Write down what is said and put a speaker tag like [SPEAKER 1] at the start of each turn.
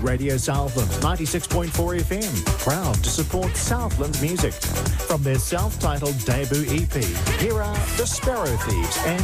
[SPEAKER 1] Radio Southland 96.4 FM, proud to support Southland music. From their self-titled debut EP, here are The Sparrow Thieves and